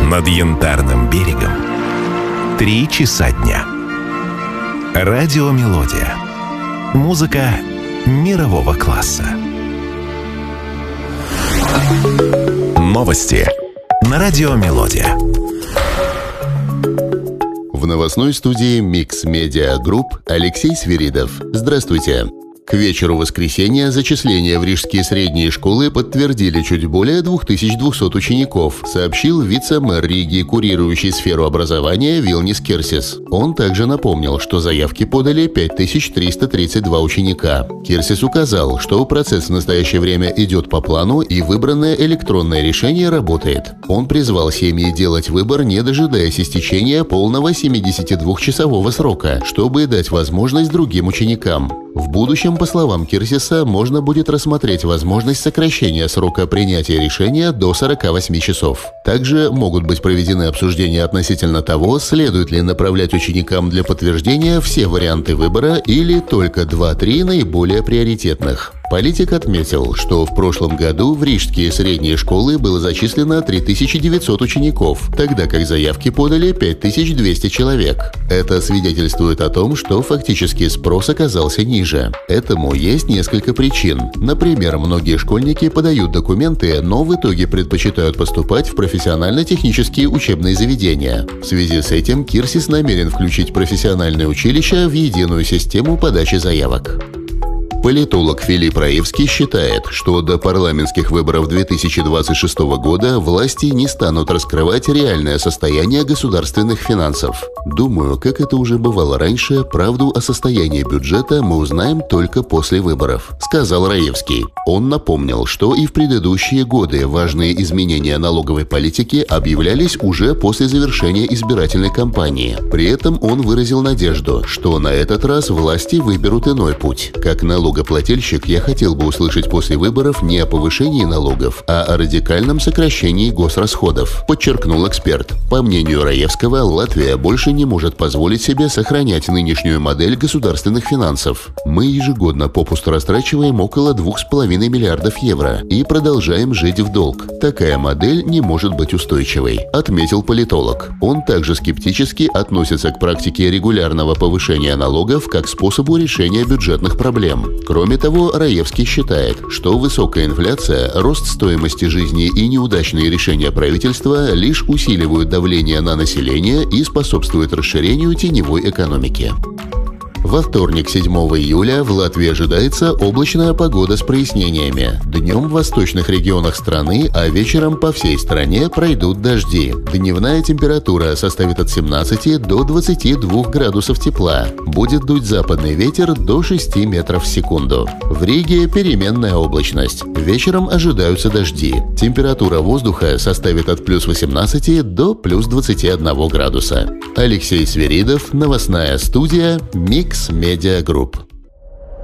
Над Янтарным берегом 3 часа дня. Радиомелодия. Музыка мирового класса. Новости на Радиомелодия. В новостной студии Mix Media Group Алексей Свиридов. Здравствуйте. К вечеру воскресенья зачисление в рижские средние школы подтвердили чуть более 2200 учеников, сообщил вице-мэр Риги, курирующий сферу образования Вилнис Кирсис. Он также напомнил, что заявки подали 5332 ученика. Кирсис указал, что процесс в настоящее время идет по плану и выбранное электронное решение работает. Он призвал семьи делать выбор, не дожидаясь истечения полного 72-часового срока, чтобы дать возможность другим ученикам. В будущем, по словам Кирсиса, можно будет рассмотреть возможность сокращения срока принятия решения до 48 часов. Также могут быть проведены обсуждения относительно того, следует ли направлять ученикам для подтверждения все варианты выбора или только 2-3 наиболее приоритетных. Политик отметил, что в прошлом году в рижские средние школы было зачислено 3900 учеников, тогда как заявки подали 5200 человек. Это свидетельствует о том, что фактически спрос оказался ниже. Этому есть несколько причин. Например, многие школьники подают документы, но в итоге предпочитают поступать в профессионально-технические учебные заведения. В связи с этим Кирсис намерен включить профессиональные училища в единую систему подачи заявок. Политолог Филипп Раевский считает, что до парламентских выборов 2026 года власти не станут раскрывать реальное состояние государственных финансов. «Думаю, как это уже бывало раньше, правду о состоянии бюджета мы узнаем только после выборов», — сказал Раевский. Он напомнил, что и в предыдущие годы важные изменения налоговой политики объявлялись уже после завершения избирательной кампании. При этом он выразил надежду, что на этот раз власти выберут иной путь. Как налогоплательщик я хотел бы услышать после выборов не о повышении налогов, а о радикальном сокращении госрасходов, подчеркнул эксперт. По мнению Раевского, Латвия больше не может позволить себе сохранять нынешнюю модель государственных финансов. Мы ежегодно попусту растрачиваем около 2,5 миллиардов евро и продолжаем жить в долг. Такая модель не может быть устойчивой, отметил политолог. Он также скептически относится к практике регулярного повышения налогов как способу решения бюджетных проблем. Кроме того, Раевский считает, что высокая инфляция, рост стоимости жизни и неудачные решения правительства лишь усиливают давление на население и способствуют расширению теневой экономики. Во вторник, 7 июля, в Латвии ожидается облачная погода с прояснениями. Днем в восточных регионах страны, а вечером по всей стране пройдут дожди. Дневная температура составит от 17 до 22 градусов тепла. Будет дуть западный ветер до 6 метров в секунду. В Риге переменная облачность. Вечером ожидаются дожди. Температура воздуха составит от плюс 18 до плюс 21 градуса. Алексей Свиридов, новостная студия Mix Media Group.